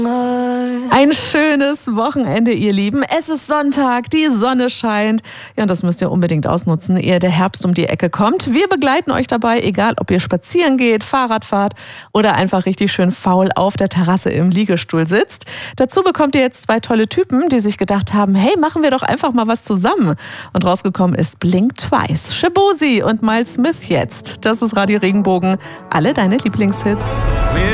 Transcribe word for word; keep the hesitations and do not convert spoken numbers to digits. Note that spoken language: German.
Ein schönes Wochenende, ihr Lieben. Es ist Sonntag, die Sonne scheint. Ja, und das müsst ihr unbedingt ausnutzen, ehe der Herbst um die Ecke kommt. Wir begleiten euch dabei, egal ob ihr spazieren geht, Fahrrad fahrt oder einfach richtig schön faul auf der Terrasse im Liegestuhl sitzt. Dazu bekommt ihr jetzt zwei tolle Typen, die sich gedacht haben, hey, machen wir doch einfach mal was zusammen. Und rausgekommen ist Blink Twice, Shaboozey und Miles Smith jetzt. Das ist Radio Regenbogen. Alle deine Lieblingshits.